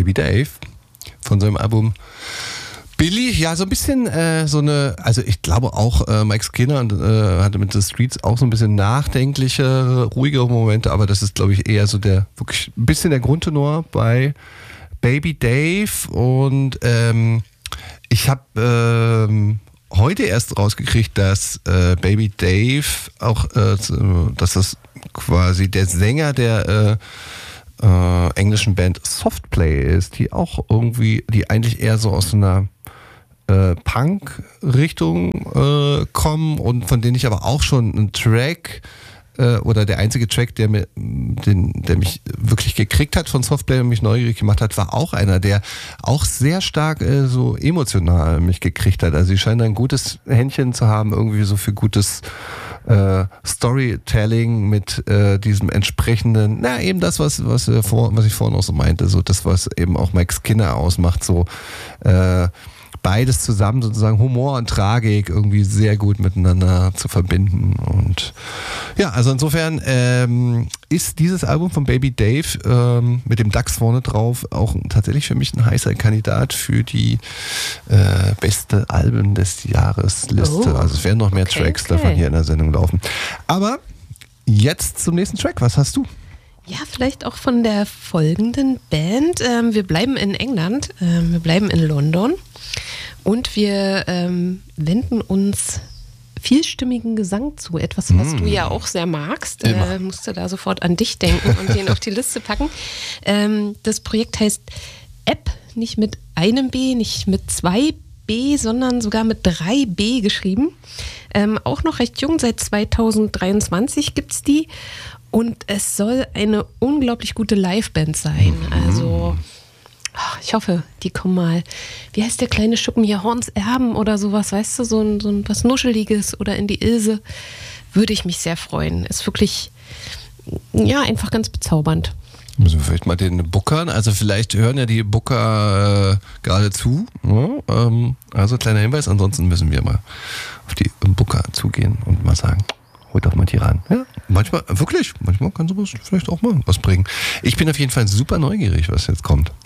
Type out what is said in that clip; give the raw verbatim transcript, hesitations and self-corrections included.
Baby Dave von seinem Album Billy. Ja, so ein bisschen äh, so eine, also ich glaube auch äh, Mike Skinner äh, hatte mit The Streets auch so ein bisschen nachdenkliche, ruhigere Momente, aber das ist, glaube ich, eher so der, wirklich ein bisschen der Grundtenor bei Baby Dave. Und ähm, ich habe ähm, heute erst rausgekriegt, dass äh, Baby Dave auch, äh, dass das quasi der Sänger der äh, äh, englischen Band Softplay ist, die auch irgendwie, die eigentlich eher so aus so einer äh, Punk-Richtung äh, kommen und von denen ich aber auch schon einen Track äh, oder der einzige Track, der, mir, den, der mich wirklich gekriegt hat von Softplay und mich neugierig gemacht hat, war auch einer, der auch sehr stark äh, so emotional mich gekriegt hat. Also sie scheinen ein gutes Händchen zu haben, irgendwie so für gutes Äh, Storytelling mit äh, diesem entsprechenden, na eben das, was, was, wir vor, was ich vorhin auch so meinte, so das, was eben auch Mike Skinner ausmacht, so äh, beides zusammen sozusagen, Humor und Tragik irgendwie sehr gut miteinander zu verbinden. Und ja, also insofern ähm, ist dieses Album von Baby Dave ähm, mit dem Dachs vorne drauf auch tatsächlich für mich ein heißer Kandidat für die äh, beste Alben des Jahres Liste. Oh, also es werden noch mehr okay, Tracks okay. davon hier in der Sendung laufen. Aber jetzt zum nächsten Track. Was hast du? Ja, vielleicht auch von der folgenden Band. Ähm, wir bleiben in England, ähm, wir bleiben in London und wir ähm, wenden uns vielstimmigen Gesang zu. Etwas, was mm. du ja auch sehr magst. Äh, musste da sofort an dich denken und den auf die Liste packen. Ähm, das Projekt heißt App, nicht mit einem B, nicht mit zwei B, sondern sogar mit drei B geschrieben. Ähm, auch noch recht jung, seit zweitausenddreiundzwanzig gibt es die. Und es soll eine unglaublich gute Liveband sein. Also, ich hoffe, die kommen mal. Wie heißt der kleine Schuppen hier? Horns Erben oder sowas, weißt du? So ein, so ein was Nuscheliges oder in die Ilse. Würde ich mich sehr freuen. Ist wirklich, ja, einfach ganz bezaubernd. Müssen wir vielleicht mal den Bookern, also vielleicht hören ja die Booker äh, gerade zu. Ja, ähm, also kleiner Hinweis, ansonsten müssen wir mal auf die Booker zugehen und mal sagen, holt doch mal die ran. Ja, manchmal, wirklich, manchmal kann sowas vielleicht auch mal was bringen. Ich bin auf jeden Fall super neugierig, was jetzt kommt.